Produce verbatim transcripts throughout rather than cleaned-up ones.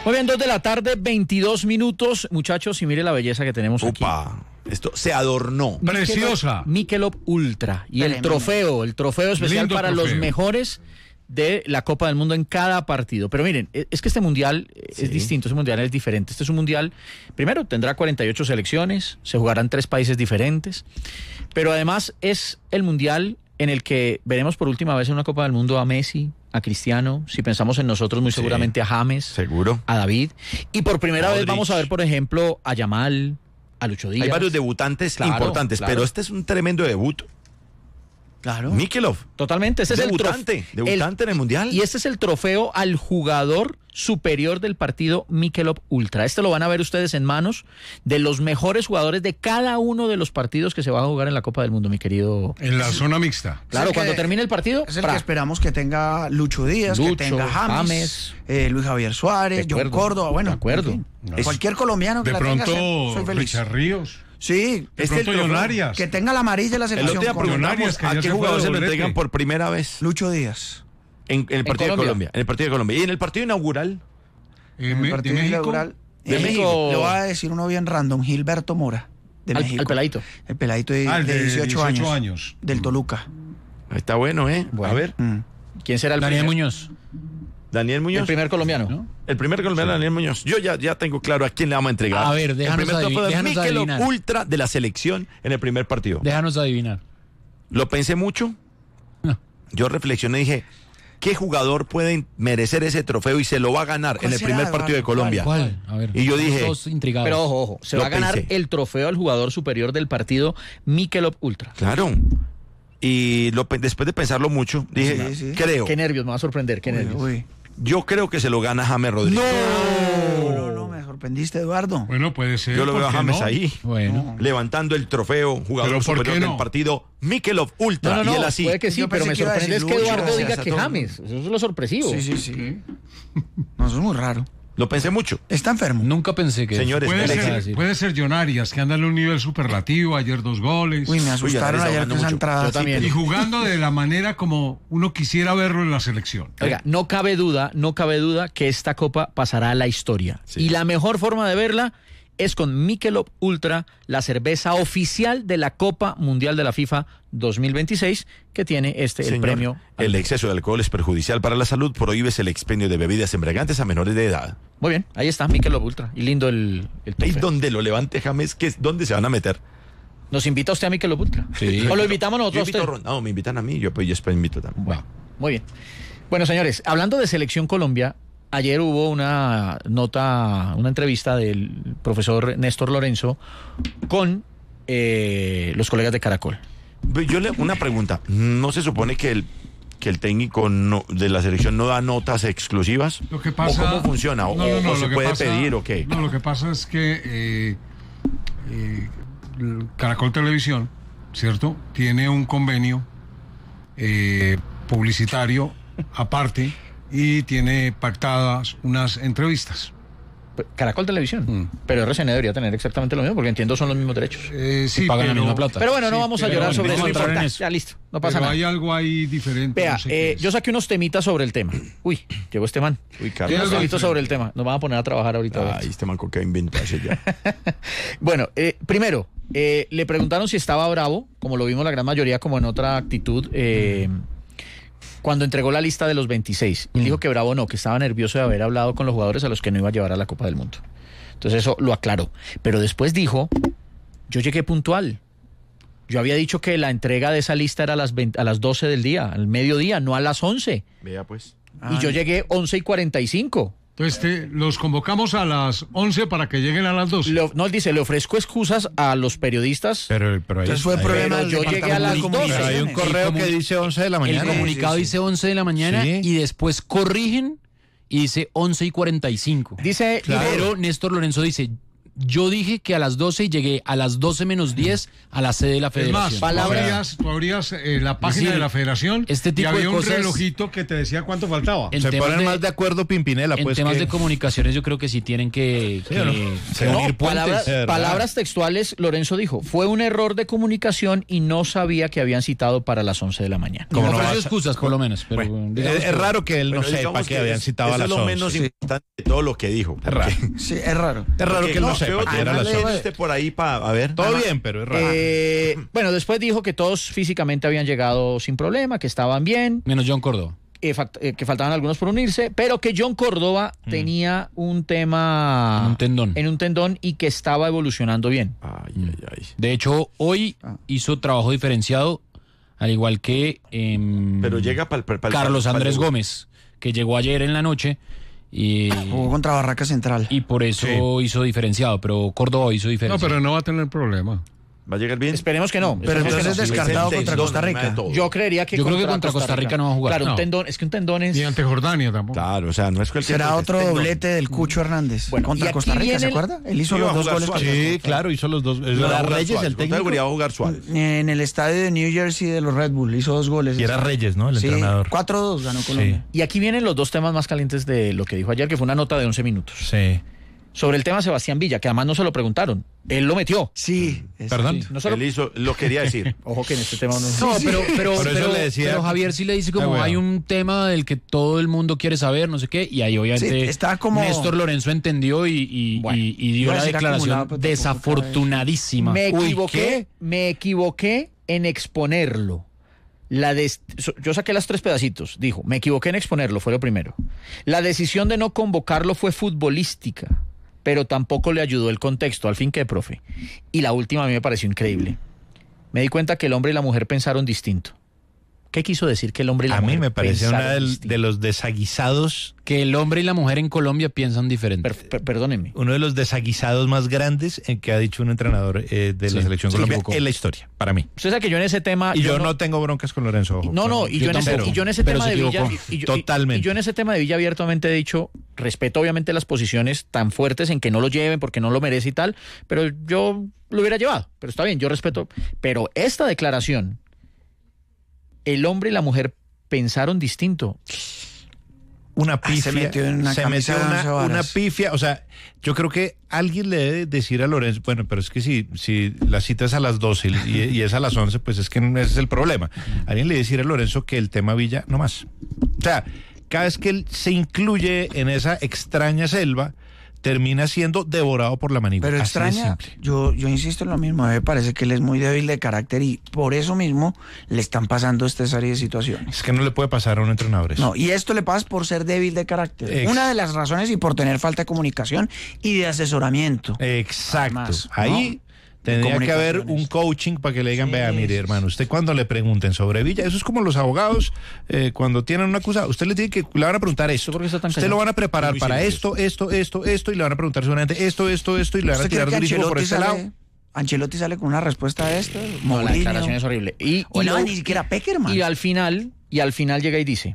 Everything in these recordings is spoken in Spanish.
Muy bien, dos de la tarde, veintidós minutos. Muchachos, y mire la belleza que tenemos aquí. Opa, esto se adornó. Preciosa. Michelob Ultra. Y el trofeo, el trofeo especial Lindo para trofeo. los mejores de la Copa del Mundo en cada partido. Pero miren, es que este mundial Sí. es distinto, este mundial es diferente. Este es un mundial, primero, tendrá cuarenta y ocho selecciones, se jugarán tres países diferentes, pero además es el mundial en el que veremos por última vez en una Copa del Mundo a Messi, a Cristiano, si pensamos en nosotros muy Sí. seguramente a James, Seguro. a David, y por primera Modric. vez vamos a ver, por ejemplo, a Yamal, a Lucho Díaz. Hay varios debutantes Claro, importantes, claro. pero este es un tremendo debut. Claro. Michelob. Totalmente, este Debutante, es el trof- debutante en el Mundial. Y este es el trofeo al jugador superior del partido Michelob Ultra. Este lo van a ver ustedes en manos de los mejores jugadores de cada uno de los partidos que se va a jugar en la Copa del Mundo, mi querido. En la zona mixta. Claro, el que- cuando termine el partido, Es el pra. que esperamos que tenga Lucho Díaz, Lucho, que tenga James, James. eh, Luis Javier Suárez, De John acuerdo, Córdoba, bueno, de acuerdo. en fin, Es- cualquier colombiano que De la tenga, pronto, soy feliz. Richard Ríos. Sí, De Este pronto, trofeo- John Arias. que tenga la amarilla de la El otro selección. día con preguntamos Arias, que a ya qué se fue jugador de se lo doblete. entregan por primera vez Lucho Díaz. en, en el partido de Colombia. Colombia. En el partido de Colombia. Y en el partido inaugural. Eh, En me- el partido de México. inaugural, De eh, México. Le voy a decir uno bien random, Gilberto Mora, de Al- México. al peladito. El peladito de, Ah, el de de dieciocho, dieciocho años, años. del Toluca. Está bueno, ¿eh? Bueno. A ver. Mm. ¿Quién será el Daniel primer, Muñoz. Daniel Muñoz. el primer colombiano? ¿No? El primer colombiano, Daniel Muñoz. Yo ya, ya tengo claro a quién le vamos a entregar. A ver, déjanos el primer adiv- trofeo de déjanos Michelob adivinar. Ultra de la selección en el primer partido. Déjanos adivinar. Lo pensé mucho. No. Yo reflexioné y dije, ¿qué jugador puede merecer ese trofeo y se lo va a ganar ¿Cuál en el será, primer partido de Eduardo? Colombia? ¿Cuál? A ver. Y yo estamos dije- todos intrigados. Pero ojo, ojo, se Lo va a ganar pensé. el trofeo al jugador superior del partido Michelob Ultra. Claro. Y lo, pe- después de pensarlo mucho, dije, Sí, sí. creo. Qué nervios, me va a sorprender, qué Uy, nervios. uy. Yo creo que se lo gana James Rodríguez. No, no, no, me sorprendiste, Eduardo. Bueno, puede ser. Yo lo veo a ¿por qué James no? ahí, Bueno. levantando el trofeo, jugador ¿Pero por superior qué del no? partido, Michelob Ultra. No, no, y él no, así. puede que sí, Yo pero pensé me que iba a sorprende es decir que Lucho, Eduardo gracias diga a que todo el James. Eso es lo sorpresivo. Sí, sí, sí. No, eso es muy raro. Lo pensé mucho. Está enfermo. Nunca pensé que... Señores, Puede Alex, ser, decir. puede ser John Arias, que anda en un nivel superlativo, ayer dos goles. Uy, me Uy, asustaron ya ayer está con esa mucho. entrada. Yo así, también. Y jugando de la manera como uno quisiera verlo en la selección. Oiga, no cabe duda, no cabe duda que esta copa pasará a la historia. Sí. Y la mejor forma de verla es con Michelob Ultra, la cerveza oficial de la Copa Mundial de la FIFA dos mil veintiséis, que tiene este el señor, premio. el exceso de alcohol es perjudicial para la salud. Prohíbes el expendio de bebidas embriagantes a menores de edad. Muy bien, ahí está Michelob Ultra. Y lindo el, el ¿Y trofeo. dónde lo levante James? ¿Qué, ¿Dónde se van a meter? ¿Nos invita usted a Michelob Ultra? Sí. ¿O lo invitamos Yo nosotros a invito a usted? Ron- No, me invitan a mí, yo, pues, yo después invito también. Bueno, muy bien. Bueno, señores, hablando de Selección Colombia, ayer hubo una nota, una entrevista del profesor Néstor Lorenzo con eh, los colegas de Caracol. Yo le una pregunta. ¿No se supone que el que el técnico no- de la selección no da notas exclusivas? Lo que pasa, ¿O cómo funciona? ¿O, No, no, no, o se lo que puede pasa- pedir o qué? No, lo que pasa es que eh, eh, el Caracol Televisión, ¿cierto? Tiene un convenio eh, publicitario aparte y tiene pactadas unas entrevistas. Caracol Televisión. Mm. Pero R C N debería tener exactamente lo mismo, porque entiendo son los mismos derechos. Eh, sí, pagan la pero, misma plata. Pero bueno, no sí, vamos a pero llorar bueno, sobre no eso. No importa. importa. en eso. Ya listo, no pasa pero nada. hay algo ahí diferente. Vea, no sé qué eh, es. yo saqué unos temitas sobre el tema. Uy, llegó este man. Uy, Unos Carlos. algo temitas diferente. sobre el tema. Nos van a poner a trabajar ahorita. Ay, este manco que inventó hace ya. Bueno, eh, primero, eh, le preguntaron si estaba bravo, como lo vimos la gran mayoría, como en otra actitud, eh, cuando entregó la lista de los veintiséis. Y él dijo que bravo no, que estaba nervioso de haber hablado con los jugadores a los que no iba a llevar a la Copa del Mundo. Entonces eso lo aclaró. Pero después dijo, yo llegué puntual. Yo había dicho que la entrega de esa lista era a las, veinte a las doce del día, al mediodía, no a las once. Vea pues. Y yo llegué once y cuarenta y cinco. Entonces te- los convocamos a las once para que lleguen a las doce. Le of- no, él dice, le ofrezco excusas a los periodistas. Pero, pero ahí, Entonces fue ahí- problema Pero del yo llegué a las Departamento de doce. pero hay un Comunicaciones. correo que dice once de la El mañana. comunicado sí, sí. dice once de la mañana Sí. y después corrigen y dice once y cuarenta y cinco. Dice, Pero Néstor Lorenzo dice, Yo dije que a las doce y llegué a las doce menos diez a la sede de la Es federación. más, tú Palabra- abrías, tú abrías, eh, la página decir, de la federación este tipo y había de un cosas- relojito que te decía cuánto faltaba. En Se temas ponen de- más de acuerdo Pimpinela, En pues temas que- de comunicaciones yo creo que sí tienen que, Sí, que- ¿o no? que Se No, unir puentes. palabras, de verdad. palabras textuales, Lorenzo dijo, fue un error de comunicación y no sabía que habían citado para las once de la mañana. ¿Cómo No no ofreció vas a- excusas, por lo menos. Pero, Es, digamos es que- raro que él no Pero sepa digamos que habían es- citado a eso las es lo once. menos Sí. importante de todo lo que dijo. Es raro. Sí, es raro. Es raro que él no sepa que era a las ¿Qué once. tiene usted por ahí para a ver? Todo bien, pero es raro. Eh, bueno, después dijo que todos físicamente habían llegado sin problema, que estaban bien, Menos John Córdoba. eh, fact- eh, que faltaban algunos por unirse, pero que John Córdoba tenía un tema En un tendón. en un tendón y que estaba evolucionando bien. Ay, ay, ay. De hecho, hoy Ah. hizo trabajo diferenciado, al igual que em, Pero llega para el Carlos Andrés Gómez, que llegó ayer en la noche y, Jugó contra Barraca Central. y por eso hizo diferenciado, pero Córdoba hizo No, diferenciado. pero no va a tener problema. ¿Va a llegar bien? Esperemos que no. Pero esperemos que entonces no. descartado Es el contra tendón, Costa encima de Rica. todo. Yo creería que Yo creo que contra Costa Rica no va a jugar. Claro, un No. tendón, es que un tendón es Ni ante Jordania tampoco. Claro, o sea, no es cualquier Será cosa, es otro tendón. doblete del Cucho Hernández. Bueno, y contra aquí Costa Rica, viene ¿se el- acuerda? Él hizo Iba los a dos jugar goles. Suárez. contra- Sí, claro, hizo los dos. Iba a Era jugar Reyes Suárez, el contra técnico. Seguridad va a jugar Suárez. En el estadio de New Jersey de los Red Bull hizo dos goles. Y era Reyes, ¿no? El Sí, entrenador. cuatro dos ganó Colombia. Y aquí vienen los dos temas más calientes de lo que dijo ayer, que fue una nota de once minutos. Sí. Sobre el tema Sebastián Villa, que además no se lo preguntaron. Él lo metió. Sí. Perdón. exacto. No solo... Él hizo, lo quería decir. Ojo que en este tema no... No, pero, pero, Por eso pero, le decía- pero Javier sí le dice como Ah, bueno. hay un tema del que todo el mundo quiere saber, no sé qué, y ahí obviamente Sí, está como- Néstor Lorenzo entendió y, y, Bueno, y- y dio iba a la decir declaración acumulado, pero tampoco desafortunadísima. Me Uy, equivoqué, ¿qué? me equivoqué en exponerlo. La des- so- Yo saqué las tres pedacitos. Dijo, me equivoqué en exponerlo, fue lo primero. La decisión de no convocarlo fue futbolística, pero tampoco le ayudó el contexto. Al fin, ¿qué, profe? Y la última a mí me pareció increíble. Me di cuenta que el hombre y la mujer pensaron distinto. ¿Qué quiso decir que el hombre y la A mujer mí me parece pensaron una del- distinto? de los desaguisados, Que el hombre y la mujer en Colombia piensan diferente. Per- per- perdónenme. uno de los desaguisados más grandes en que ha dicho un entrenador eh, de la Sí, selección se Colombia equivocó. en la historia, para mí. Usted sabe que yo en ese tema... Y yo no tengo broncas con Lorenzo. ojo. No, no, y yo, Yo en ese, tampoco, y yo en ese pero tema se de Villa, equivocó. y yo, Totalmente. y yo en ese tema de Villa abiertamente he dicho, respeto obviamente las posiciones tan fuertes en que no lo lleven porque no lo merece y tal, pero yo lo hubiera llevado, pero está bien, yo respeto. Pero esta declaración, el hombre y la mujer pensaron distinto. Una Ah, pifia. se metió en una se camisa metió de una, once varas. una pifia. O sea, yo creo que alguien le debe decir a Lorenzo, bueno, pero es que si, si la cita es a las doce y, y es a las once, pues es que ese es el problema. Alguien le debe decir a Lorenzo que el tema Villa no más. O sea, cada vez que él se incluye en esa extraña selva, termina siendo devorado por la manigua. Pero Así de extraña, simple. yo, yo insisto en lo mismo, a mí me parece que él es muy débil de carácter y por eso mismo le están pasando esta serie de situaciones. Es que no le puede pasar a un entrenador eso. No, y esto le pasa por ser débil de carácter. Ex- Una de las razones y por tener falta de comunicación y de asesoramiento. Exacto. Además, Ahí ¿no? tendría que haber Comunicaciones. un coaching para que le digan, Sí, vea, mire, sí, hermano, usted cuando le pregunten sobre Villa, eso es como los abogados eh, cuando tienen una acusada, usted le tiene que, le van a preguntar esto. por qué está tan Usted callado? lo van a preparar Muy para silencioso. esto, esto, esto, esto, y le van a preguntar seguramente esto, esto, esto, y le van a ¿Usted cree tirar que durísimo por Ancelotti este sale, lado. Ancelotti sale con una respuesta a esto? No, la Mourinho. declaración es horrible. Y, O y no, lo- ni siquiera Peckerman. y al final, y al final llega y dice,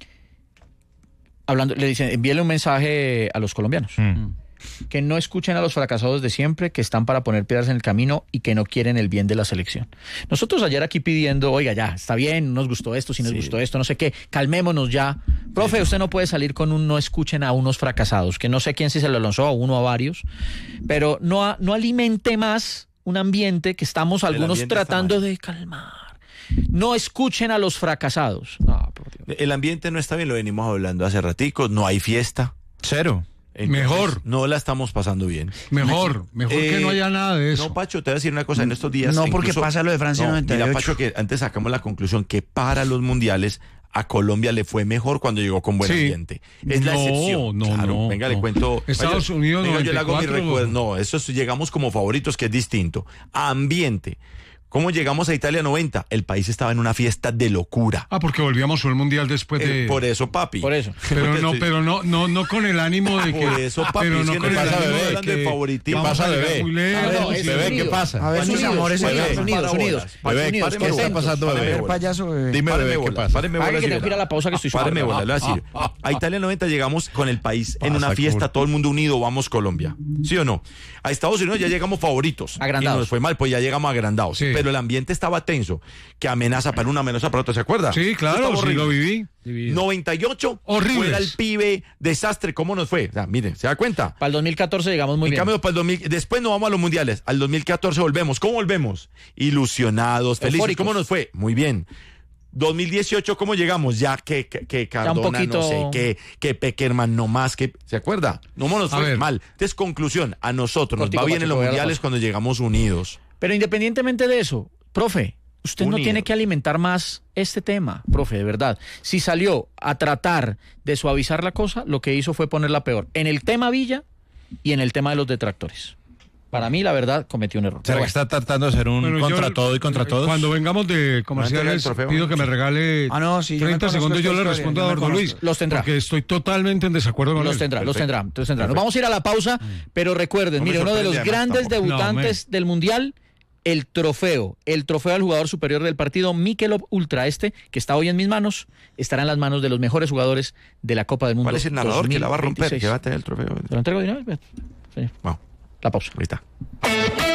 hablando, le dice, envíele un mensaje a los colombianos. Mm. Que no escuchen a los fracasados de siempre, que están para poner piedras en el camino y que no quieren el bien de la selección. Nosotros ayer aquí pidiendo, oiga, ya, está bien, nos gustó esto, si nos Sí. gustó esto, no sé qué, calmémonos ya. Profe, usted no puede salir con un no escuchen a unos fracasados, que no sé quién si se lo lanzó a uno o a varios, pero no, a- no alimente más un ambiente que estamos algunos ambiente está tratando mal. de calmar. No escuchen a los fracasados. No, por Dios. El ambiente no está bien, lo venimos hablando hace ratico, no hay fiesta. Cero. Entonces, Mejor. No la estamos pasando bien. Mejor, mejor que Eh, no haya nada de eso. No, Pacho, te voy a decir una cosa, en estos días... No, porque incluso- pasa lo de Francia No, noventa y ocho. Mira, Pacho, que antes sacamos la conclusión que para los mundiales a Colombia le fue mejor cuando llegó con buen Sí. ambiente. Es la No, excepción. no, Claro, no, venga, le no. cuento... Estados Vaya, Unidos venga, yo le hago mi noventa y cuatro. recuerdo. No, eso es- llegamos como favoritos, que es distinto. Ambiente. ¿Cómo llegamos a Italia noventa? El país estaba en una fiesta de locura. Ah, porque volvíamos al mundial después de. Eh, por eso, papi. Por eso. Pero no, Sí. pero no, no, no con el ánimo de que. Por eso, papi, pero es no que con no el pasa, ánimo bebé, de que que. favoritismo. vamos ¿Qué pasa, a llegar bebé? muy A ver, lejos, no, y- es Bebé, ¿qué unidos. pasa? A ver, sus Unidos, amores, unidos, bebé. unidos, Para unidos, bolas. unidos, Bebé, unidos, ¿qué está contentos. pasando, bebé? A ver, payaso, bebé. Dime, Páreme bebé, ¿qué bolas, pasa? páreme Pague bolas, que tengo Iveta. que ir a la pausa que estoy Páreme sudando. bolas, le voy a decir. A Italia noventa llegamos con el país en Pasa, una fiesta, Kurt. todo el mundo unido, vamos Colombia. ¿Sí o no? A Estados Unidos ya llegamos favoritos. Agrandados. Y nos fue mal, pues ya llegamos agrandados. Sí. Pero el ambiente estaba tenso. Que amenaza para una, amenaza para otra, ¿se acuerda? Sí, Eso claro, estaba sí lo horrible. viví. noventa y ocho, Horribles. fuera el pibe, desastre, ¿cómo nos fue? O sea, miren, ¿se da cuenta? Para el dos mil catorce llegamos muy En bien. cambio, para el dos mil, después nos vamos a los mundiales. Al dos mil catorce volvemos. ¿Cómo volvemos? Ilusionados, felices. Eufóricos. ¿Cómo nos fue? Muy bien. dos mil dieciocho, ¿cómo llegamos? Ya que, que, que Cardona, poquito- no sé, que, que Peckerman no más, que, ¿se acuerda? No nos A fue ver. mal. Entonces, conclusión, a nosotros Cortico, nos va bien en Pacheco, los vea la mundiales pausa. cuando llegamos unidos. Pero independientemente de eso, profe, usted no Unido. tiene que alimentar más este tema, profe, de verdad. Si salió a tratar de suavizar la cosa, lo que hizo fue ponerla peor. En el tema Villa y en el tema de los detractores. Para mí, la verdad, cometió un error. ¿Será que está tratando de hacer un Bueno, contra yo- todo y contra todos? Cuando vengamos de ¿Me va a entregar comerciales, el trofeo? pido que me regale Ah, no, sí, yo me treinta conozco segundos. esta Yo le historia, respondo yo a me Eduardo conozco. Luis. Los tendrá. Porque estoy totalmente en desacuerdo con Los él. tendrá, los Perfecto. tendrá, los tendrá. Nos Perfecto. vamos a ir a la pausa, pero recuerden, No me mire, uno de los sorprende, además, grandes tampoco. debutantes del Mundial, el trofeo, el trofeo al jugador superior del partido, Michelob Ultra, este, que está hoy en mis manos, estará en las manos de los mejores jugadores de la Copa del Mundo. ¿Cuál es el narrador que la va a romper? dos mil veintiséis. Que va a tener el trofeo. ¿Te lo entrego de una vez? Sí. Wow, La pausa. ahí está.